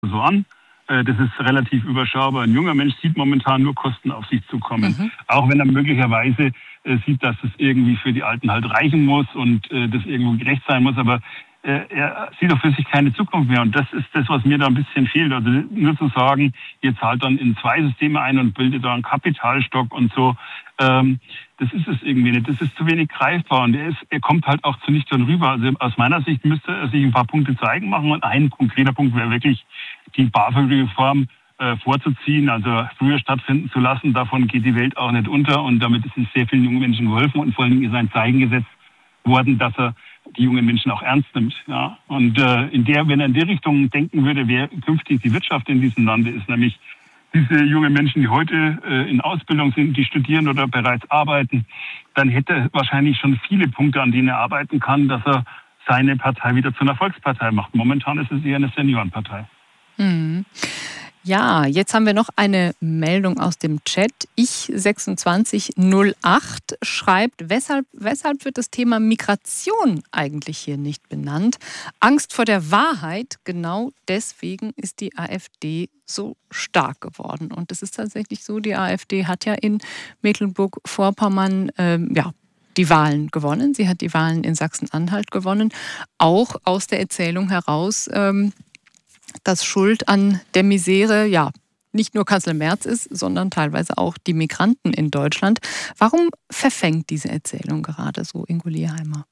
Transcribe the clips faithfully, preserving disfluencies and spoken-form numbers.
so an. Das ist relativ überschaubar. Ein junger Mensch sieht momentan nur Kosten auf sich zukommen. Mhm. Auch wenn er möglicherweise äh, sieht, dass es irgendwie für die Alten halt reichen muss und äh, das irgendwo gerecht sein muss. Aber äh, er sieht auch für sich keine Zukunft mehr. Und das ist das, was mir da ein bisschen fehlt. Also nur zu sagen, ihr zahlt dann in zwei Systeme ein und bildet da einen Kapitalstock und so. Ähm, das ist es irgendwie nicht. Das ist zu wenig greifbar. Und er, ist, er kommt halt auch zu nüchtern rüber. Also aus meiner Sicht müsste er sich ein paar Punkte zu eigen machen. Und ein konkreter Punkt wäre wirklich, die BAföG-Reform äh, vorzuziehen, also früher stattfinden zu lassen. Davon geht die Welt auch nicht unter und damit ist es sehr vielen jungen Menschen geholfen und vor allem ist ein Zeichen gesetzt worden, dass er die jungen Menschen auch ernst nimmt. Ja. Und äh, in der, wenn er in die Richtung denken würde, wer künftig die Wirtschaft in diesem Lande ist, nämlich diese jungen Menschen, die heute äh, in Ausbildung sind, die studieren oder bereits arbeiten, dann hätte er wahrscheinlich schon viele Punkte, an denen er arbeiten kann, dass er seine Partei wieder zu einer Volkspartei macht. Momentan ist es eher eine Seniorenpartei. Hm. Ja, jetzt haben wir noch eine Meldung aus dem Chat. Ich sechsundzwanzig null acht schreibt, weshalb, weshalb wird das Thema Migration eigentlich hier nicht benannt? Angst vor der Wahrheit, genau deswegen ist die AfD so stark geworden. Und es ist tatsächlich so, die AfD hat ja in Mecklenburg-Vorpommern ähm, ja, die Wahlen gewonnen. Sie hat die Wahlen in Sachsen-Anhalt gewonnen, auch aus der Erzählung heraus, ähm, dass Schuld an der Misere ja nicht nur Kanzler Merz ist, sondern teilweise auch die Migranten in Deutschland. Warum verfängt diese Erzählung gerade so, Ingo Lierheimer?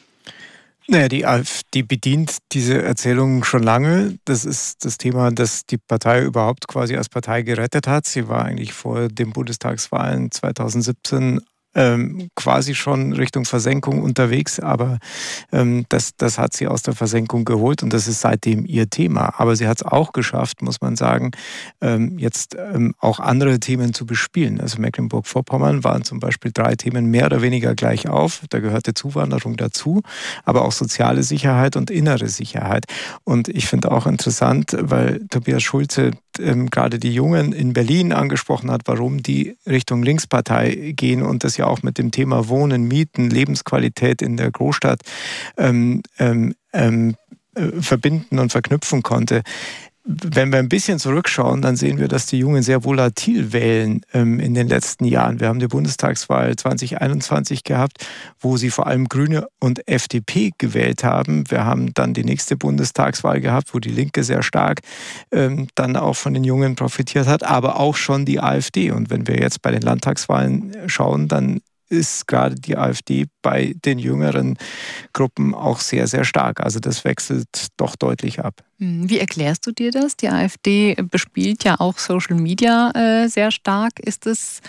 Naja, die AfD bedient diese Erzählung schon lange. Das ist das Thema, das die Partei überhaupt quasi als Partei gerettet hat. Sie war eigentlich vor den Bundestagswahlen zweitausendsiebzehn Ähm, quasi schon Richtung Versenkung unterwegs, aber ähm, das, das hat sie aus der Versenkung geholt und das ist seitdem ihr Thema. Aber sie hat es auch geschafft, muss man sagen, ähm, jetzt ähm, auch andere Themen zu bespielen. Also Mecklenburg-Vorpommern waren zum Beispiel drei Themen mehr oder weniger gleich auf. Da gehörte Zuwanderung dazu, aber auch soziale Sicherheit und innere Sicherheit. Und ich finde auch interessant, weil Tobias Schulze ähm, gerade die Jungen in Berlin angesprochen hat, warum die Richtung Linkspartei gehen und das ja auch mit dem Thema Wohnen, Mieten, Lebensqualität in der Großstadt ähm, ähm, ähm, äh, verbinden und verknüpfen konnte. Wenn wir ein bisschen zurückschauen, dann sehen wir, dass die Jungen sehr volatil wählen ähm, in den letzten Jahren. Wir haben die Bundestagswahl zwanzig einundzwanzig gehabt, wo sie vor allem Grüne und F D P gewählt haben. Wir haben dann die nächste Bundestagswahl gehabt, wo die Linke sehr stark ähm, dann auch von den Jungen profitiert hat, aber auch schon die AfD. Und wenn wir jetzt bei den Landtagswahlen schauen, dann ist gerade die AfD bei den jüngeren Gruppen auch sehr, sehr stark. Also das wechselt doch deutlich ab. Wie erklärst du dir das? Die AfD bespielt ja auch Social Media äh, sehr stark. Ist es,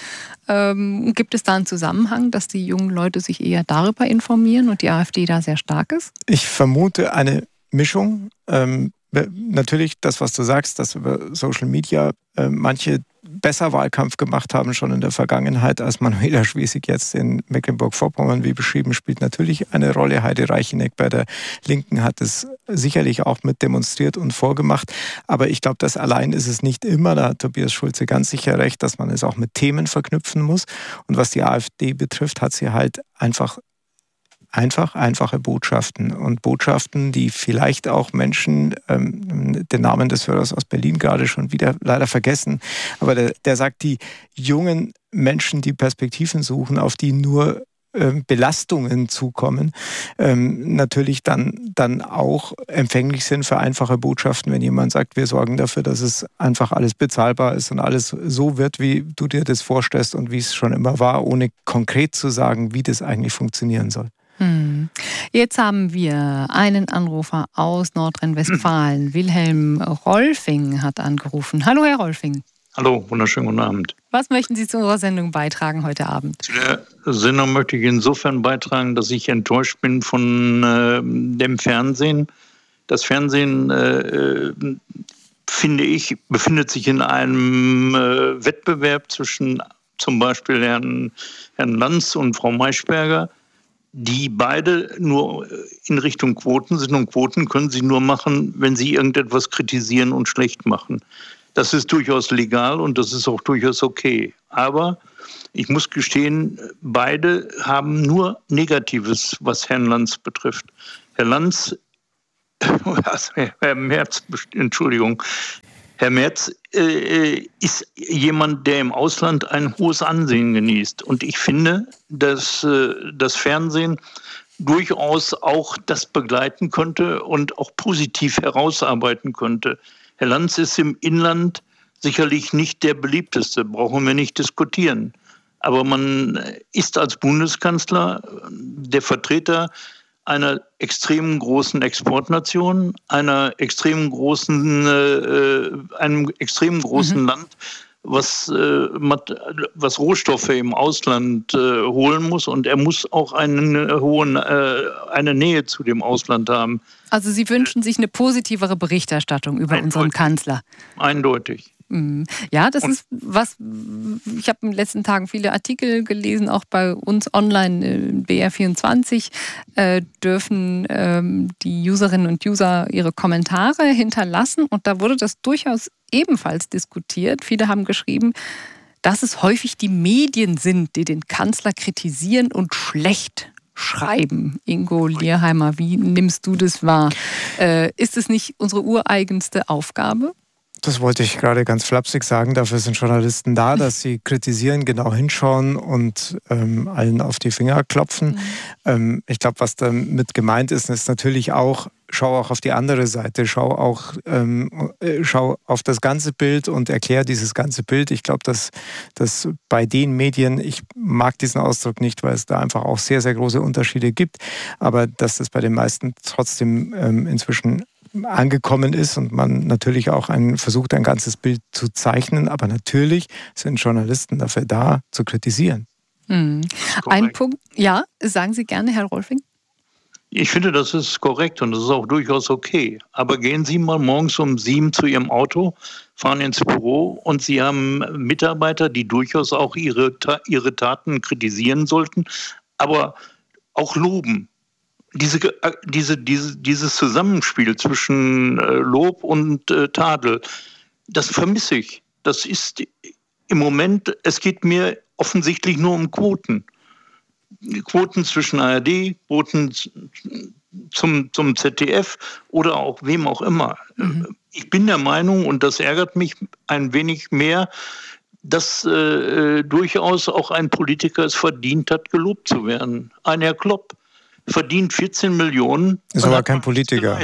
ähm, gibt es da einen Zusammenhang, dass die jungen Leute sich eher darüber informieren und die AfD da sehr stark ist? Ich vermute eine Mischung. Ähm, natürlich das, was du sagst, dass über Social Media äh, manche besser Wahlkampf gemacht haben schon in der Vergangenheit als Manuela Schwesig jetzt in Mecklenburg-Vorpommern, wie beschrieben, spielt natürlich eine Rolle. Heidi Reicheneck bei der Linken hat es sicherlich auch mit demonstriert und vorgemacht. Aber ich glaube, das allein ist es nicht immer. Da hat Tobias Schulze ganz sicher recht, dass man es auch mit Themen verknüpfen muss. Und was die AfD betrifft, hat sie halt einfach Einfach, einfache Botschaften und Botschaften, die vielleicht auch Menschen, ähm, den Namen des Hörers aus Berlin gerade schon wieder leider vergessen, aber der, der sagt, die jungen Menschen, die Perspektiven suchen, auf die nur ähm, Belastungen zukommen, ähm, natürlich dann, dann auch empfänglich sind für einfache Botschaften, wenn jemand sagt, wir sorgen dafür, dass es einfach alles bezahlbar ist und alles so wird, wie du dir das vorstellst und wie es schon immer war, ohne konkret zu sagen, wie das eigentlich funktionieren soll. Hm. Jetzt haben wir einen Anrufer aus Nordrhein-Westfalen. Hm. Wilhelm Rolfing hat angerufen. Hallo, Herr Rolfing. Hallo, wunderschönen guten Abend. Was möchten Sie zu unserer Sendung beitragen heute Abend? Zu der Sendung möchte ich insofern beitragen, dass ich enttäuscht bin von äh, dem Fernsehen. Das Fernsehen, äh, finde ich, befindet sich in einem äh, Wettbewerb zwischen zum Beispiel Herrn, Herrn Lanz und Frau Maischberger, die beide nur in Richtung Quoten sind. Und Quoten können sie nur machen, wenn sie irgendetwas kritisieren und schlecht machen. Das ist durchaus legal und das ist auch durchaus okay. Aber ich muss gestehen, beide haben nur Negatives, was Herrn Lanz betrifft. Herr Lanz Herr Merz, Entschuldigung, Herr Merz äh, ist jemand, der im Ausland ein hohes Ansehen genießt. Und ich finde, dass äh, das Fernsehen durchaus auch das begleiten könnte und auch positiv herausarbeiten könnte. Herr Lanz ist im Inland sicherlich nicht der beliebteste, brauchen wir nicht diskutieren. Aber man ist als Bundeskanzler der Vertreter einer extrem großen Exportnation, einer extrem großen, äh, einem extrem großen mhm. Land, was, äh, was Rohstoffe im Ausland äh, holen muss. Und er muss auch einen hohen, äh, eine Nähe zu dem Ausland haben. Also Sie wünschen sich eine positivere Berichterstattung über Eindeutig. unseren Kanzler? Eindeutig. Ja, das ist was, ich habe in den letzten Tagen viele Artikel gelesen, auch bei uns online, B R vierundzwanzig, äh, dürfen ähm, die Userinnen und User ihre Kommentare hinterlassen und da wurde das durchaus ebenfalls diskutiert. Viele haben geschrieben, dass es häufig die Medien sind, die den Kanzler kritisieren und schlecht schreiben. Ingo Lierheimer, wie nimmst du das wahr? Äh, ist es nicht unsere ureigenste Aufgabe? Das wollte ich gerade ganz flapsig sagen. Dafür sind Journalisten da, dass sie kritisieren, genau hinschauen und ähm, allen auf die Finger klopfen. Mhm. Ähm, ich glaube, was damit gemeint ist, ist natürlich auch, schau auch auf die andere Seite, schau auch ähm, schau auf das ganze Bild und erklär dieses ganze Bild. Ich glaube, dass, dass bei den Medien, ich mag diesen Ausdruck nicht, weil es da einfach auch sehr, sehr große Unterschiede gibt, aber dass das bei den meisten trotzdem ähm, inzwischen angekommen ist und man natürlich auch ein, versucht, ein ganzes Bild zu zeichnen. Aber natürlich sind Journalisten dafür da, zu kritisieren. Mhm. Ein Punkt, ja, sagen Sie gerne, Herr Rolfing. Ich finde, das ist korrekt und das ist auch durchaus okay. Aber gehen Sie mal morgens um sieben zu Ihrem Auto, fahren ins Büro und Sie haben Mitarbeiter, die durchaus auch ihre, ihre Taten kritisieren sollten, aber auch loben. Diese, diese, diese, dieses Zusammenspiel zwischen äh, Lob und äh, Tadel, das vermisse ich. Das ist im Moment, es geht mir offensichtlich nur um Quoten. Quoten zwischen A R D, Quoten zum, zum Z D F oder auch wem auch immer. Mhm. Ich bin der Meinung, und das ärgert mich ein wenig mehr, dass äh, durchaus auch ein Politiker es verdient hat, gelobt zu werden. Ein Herr Klopp verdient vierzehn Millionen. Ist aber kein Politiker.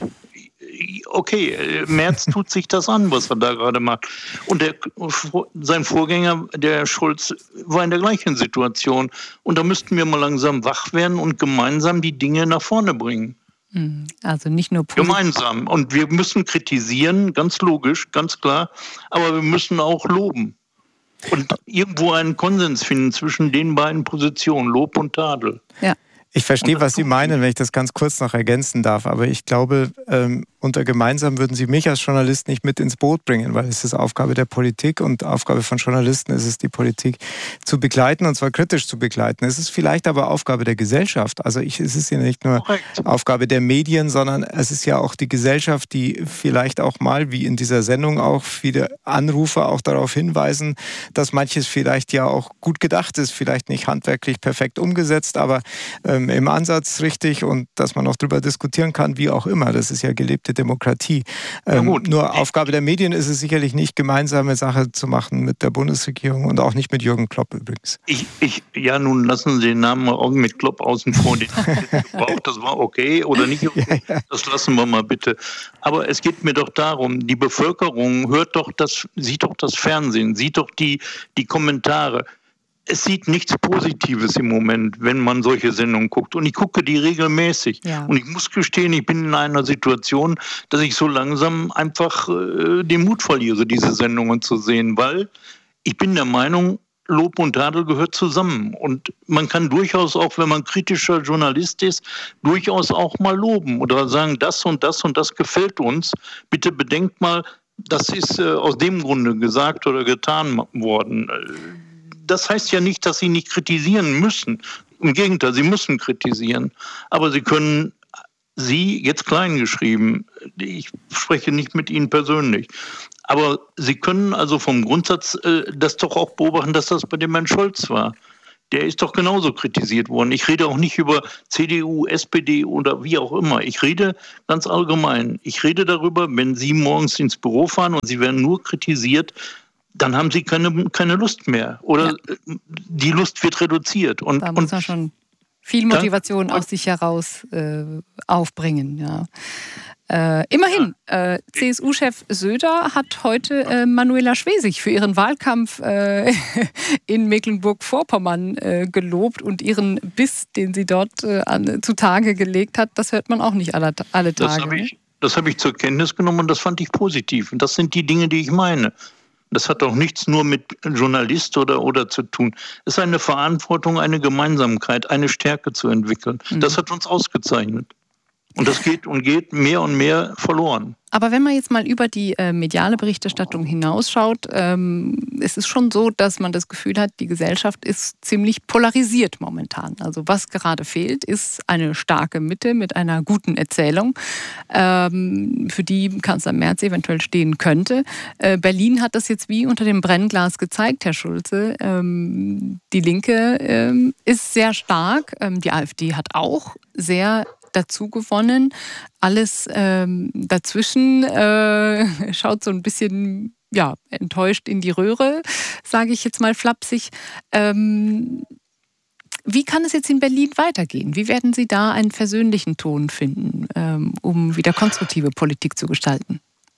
Okay, Merz tut sich das an, was er da gerade macht. Und der, sein Vorgänger, der Scholz, war in der gleichen Situation. Und da müssten wir mal langsam wach werden und gemeinsam die Dinge nach vorne bringen. Also nicht nur positiv. Gemeinsam. Und wir müssen kritisieren, ganz logisch, ganz klar. Aber wir müssen auch loben. Und irgendwo einen Konsens finden zwischen den beiden Positionen, Lob und Tadel. Ja. Ich verstehe, was Sie meinen, wenn ich das ganz kurz noch ergänzen darf. Aber ich glaube, ähm, unter gemeinsam würden Sie mich als Journalist nicht mit ins Boot bringen, weil es ist Aufgabe der Politik und Aufgabe von Journalisten ist es, die Politik zu begleiten und zwar kritisch zu begleiten. Es ist vielleicht aber Aufgabe der Gesellschaft. Also ich, es ist ja nicht nur Korrekt. Aufgabe der Medien, sondern es ist ja auch die Gesellschaft, die vielleicht auch mal, wie in dieser Sendung auch, viele Anrufer auch darauf hinweisen, dass manches vielleicht ja auch gut gedacht ist, vielleicht nicht handwerklich perfekt umgesetzt, aber ähm, im Ansatz richtig und dass man auch darüber diskutieren kann, wie auch immer. Das ist ja gelebte Demokratie. Ähm, ja nur Aufgabe der Medien ist es sicherlich nicht, gemeinsame Sache zu machen mit der Bundesregierung und auch nicht mit Jürgen Klopp übrigens. Ich, ich, ja, nun lassen Sie den Namen auch mit Klopp außen vor. Den gebraucht, das war okay oder nicht okay. Ja, ja. Das lassen wir mal bitte. Aber es geht mir doch darum, die Bevölkerung hört doch das, sieht doch das Fernsehen, sieht doch die, die Kommentare. Es sieht nichts Positives im Moment, wenn man solche Sendungen guckt. Und ich gucke die regelmäßig. Ja. Und ich muss gestehen, ich bin in einer Situation, dass ich so langsam einfach äh, den Mut verliere, diese Sendungen zu sehen. Weil ich bin der Meinung, Lob und Tadel gehört zusammen. Und man kann durchaus auch, wenn man kritischer Journalist ist, durchaus auch mal loben oder sagen, das und das und das gefällt uns. Bitte bedenkt mal, das ist äh, aus dem Grunde gesagt oder getan worden. Das heißt ja nicht, dass Sie nicht kritisieren müssen. Im Gegenteil, Sie müssen kritisieren. Aber Sie können, Sie, jetzt klein geschrieben, ich spreche nicht mit Ihnen persönlich, aber Sie können also vom Grundsatz äh, das doch auch beobachten, dass das bei dem Herrn Scholz war. der ist doch genauso kritisiert worden. Ich rede auch nicht über C D U, S P D oder wie auch immer. Ich rede ganz allgemein. Ich rede darüber, wenn Sie morgens ins Büro fahren und Sie werden nur kritisiert, dann haben Sie keine, keine Lust mehr. Oder ja. die Lust wird reduziert. Und, da muss man und, schon viel Motivation aus sich heraus äh, aufbringen. Ja. Äh, immerhin, äh, C S U-Chef Söder hat heute äh, Manuela Schwesig für ihren Wahlkampf äh, in Mecklenburg-Vorpommern äh, gelobt und ihren Biss, den sie dort äh, an, zutage gelegt hat, das hört man auch nicht alle, alle Tage. Das habe ich, das hab ich zur Kenntnis genommen und das fand ich positiv. Und das sind die Dinge, die ich meine. Das hat auch nichts nur mit Journalist oder, oder zu tun. Es ist eine Verantwortung, eine Gemeinsamkeit, eine Stärke zu entwickeln. Mhm. Das hat uns ausgezeichnet. Und das geht und geht mehr und mehr verloren. Aber wenn man jetzt mal über die äh, mediale Berichterstattung hinausschaut, ähm, es ist schon so, dass man das Gefühl hat, die Gesellschaft ist ziemlich polarisiert momentan. Also was gerade fehlt, ist eine starke Mitte mit einer guten Erzählung, ähm, für die Kanzler Merz eventuell stehen könnte. Äh, Berlin hat das jetzt wie unter dem Brennglas gezeigt, Herr Schulze. Ähm, die Linke ähm, ist sehr stark, ähm, die AfD hat auch sehr dazu gewonnen. Alles ähm, dazwischen äh, schaut so ein bisschen ja, enttäuscht in die Röhre, sage ich jetzt mal flapsig. Ähm, wie kann es jetzt in Berlin weitergehen? Wie werden Sie da einen versöhnlichen Ton finden, ähm, um wieder konstruktive Politik zu gestalten?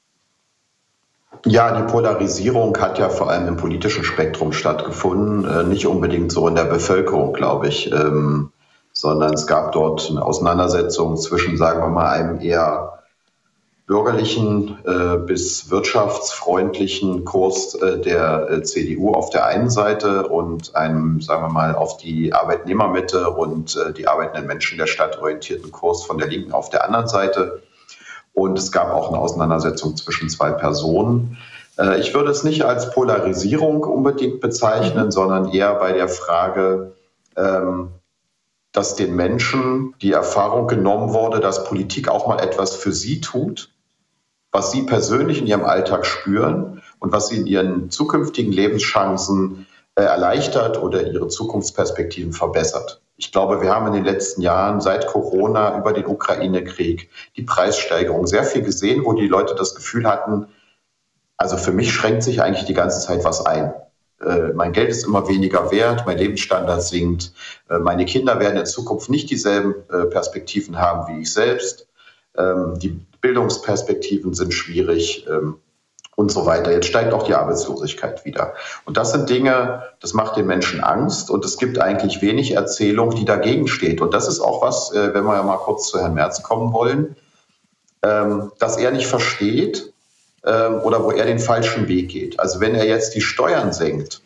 Ja, die Polarisierung hat ja vor allem im politischen Spektrum stattgefunden, äh, nicht unbedingt so in der Bevölkerung, glaube ich. Ähm, sondern es gab dort eine Auseinandersetzung zwischen, sagen wir mal, einem eher bürgerlichen äh, bis wirtschaftsfreundlichen Kurs äh, der äh, C D U auf der einen Seite und einem, sagen wir mal, auf die Arbeitnehmermitte und äh, die arbeitenden Menschen der Stadt orientierten Kurs von der Linken auf der anderen Seite. Und es gab auch eine Auseinandersetzung zwischen zwei Personen. Äh, ich würde es nicht als Polarisierung unbedingt bezeichnen, sondern eher bei der Frage, ähm, dass den Menschen die Erfahrung genommen wurde, dass Politik auch mal etwas für sie tut, was sie persönlich in ihrem Alltag spüren und was sie in ihren zukünftigen Lebenschancen äh, erleichtert oder ihre Zukunftsperspektiven verbessert. Ich glaube, wir haben in den letzten Jahren seit Corona über den Ukraine-Krieg, die Preissteigerung sehr viel gesehen, wo die Leute das Gefühl hatten, also für mich schränkt sich eigentlich die ganze Zeit was ein. Mein Geld ist immer weniger wert, mein Lebensstandard sinkt, meine Kinder werden in Zukunft nicht dieselben Perspektiven haben wie ich selbst, die Bildungsperspektiven sind schwierig und so weiter. Jetzt steigt auch die Arbeitslosigkeit wieder. Und das sind Dinge, das macht den Menschen Angst und es gibt eigentlich wenig Erzählung, die dagegen steht. Und das ist auch was, wenn wir ja mal kurz zu Herrn Merz kommen wollen, dass er nicht versteht, oder wo er den falschen Weg geht. Also wenn er jetzt die Steuern senkt,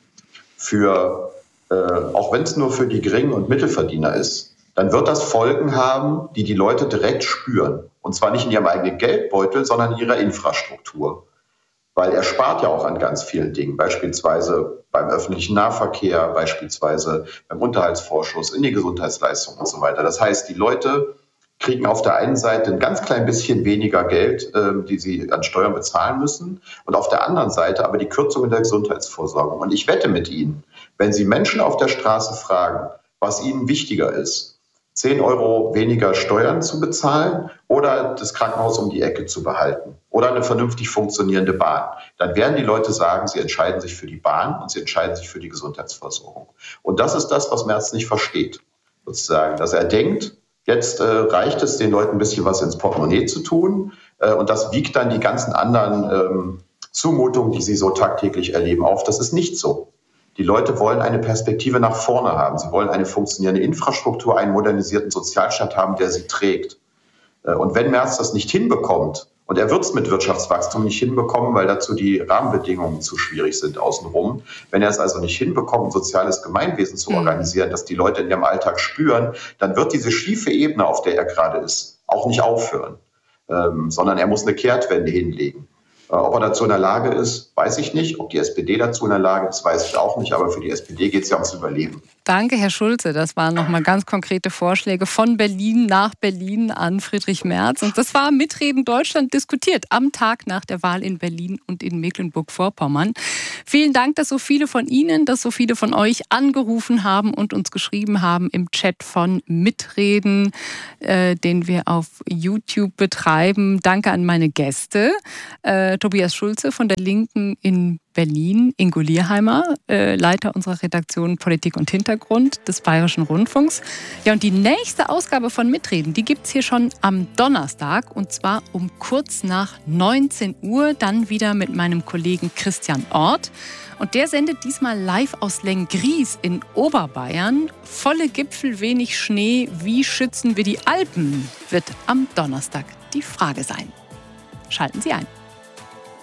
für, äh, auch wenn es nur für die Gering- und Mittelverdiener ist, dann wird das Folgen haben, die die Leute direkt spüren. Und zwar nicht in ihrem eigenen Geldbeutel, sondern in ihrer Infrastruktur. Weil er spart ja auch an ganz vielen Dingen, beispielsweise beim öffentlichen Nahverkehr, beispielsweise beim Unterhaltsvorschuss, in die Gesundheitsleistungen und so weiter. Das heißt, die Leute kriegen auf der einen Seite ein ganz klein bisschen weniger Geld, äh, die sie an Steuern bezahlen müssen, und auf der anderen Seite aber die Kürzung in der Gesundheitsvorsorgung. Und ich wette mit Ihnen, wenn Sie Menschen auf der Straße fragen, was ihnen wichtiger ist, zehn Euro weniger Steuern zu bezahlen oder das Krankenhaus um die Ecke zu behalten oder eine vernünftig funktionierende Bahn, dann werden die Leute sagen, sie entscheiden sich für die Bahn und sie entscheiden sich für die Gesundheitsversorgung. Und das ist das, was Merz nicht versteht, sozusagen, dass er denkt, jetzt äh, reicht es, den Leuten ein bisschen was ins Portemonnaie zu tun. Äh, und das wiegt dann die ganzen anderen ähm, Zumutungen, die sie so tagtäglich erleben, auf. Das ist nicht so. Die Leute wollen eine Perspektive nach vorne haben. Sie wollen eine funktionierende Infrastruktur, einen modernisierten Sozialstaat haben, der sie trägt. Äh, und wenn Merz das nicht hinbekommt, und er wird es mit Wirtschaftswachstum nicht hinbekommen, weil dazu die Rahmenbedingungen zu schwierig sind außenrum. Wenn er es also nicht hinbekommt, ein soziales Gemeinwesen zu organisieren, das die Leute in ihrem Alltag spüren, dann wird diese schiefe Ebene, auf der er gerade ist, auch nicht aufhören, ähm, sondern er muss eine Kehrtwende hinlegen. Äh, ob er dazu in der Lage ist, weiß ich nicht. Ob die S P D dazu in der Lage ist, weiß ich auch nicht. Aber für die S P D geht es ja ums Überleben. Danke, Herr Schulze. Das waren nochmal ganz konkrete Vorschläge von Berlin nach Berlin an Friedrich Merz. Und das war Mitreden Deutschland diskutiert am Tag nach der Wahl in Berlin und in Mecklenburg-Vorpommern. Vielen Dank, dass so viele von Ihnen, dass so viele von euch angerufen haben und uns geschrieben haben im Chat von Mitreden, äh, den wir auf YouTube betreiben. Danke an meine Gäste. Äh, Tobias Schulze von der Linken in Berlin, Ingo Lierheimer, äh, Leiter unserer Redaktion Politik und Hintergrund des Bayerischen Rundfunks. Ja, und die nächste Ausgabe von Mitreden, die gibt es hier schon am Donnerstag und zwar um kurz nach neunzehn Uhr, dann wieder mit meinem Kollegen Christian Orth. Und der sendet diesmal live aus Lenggries in Oberbayern. Volle Gipfel, wenig Schnee. Wie schützen wir die Alpen? Wird am Donnerstag die Frage sein. Schalten Sie ein.